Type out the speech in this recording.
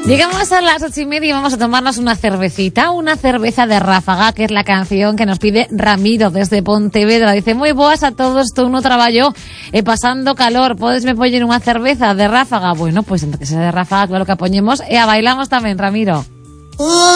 Llegamos a las 8:30 y vamos a tomarnos una cervecita, una cerveza de Ráfaga, que es la canción que nos pide Ramiro desde Pontevedra. Dice, moi boas a todos, estou no traballo pasando calor, podes me poñer unha cerveza de Ráfaga? Bueno, pues entre que sea de Ráfaga, claro que a poñemos e a bailamos tamén, Ramiro.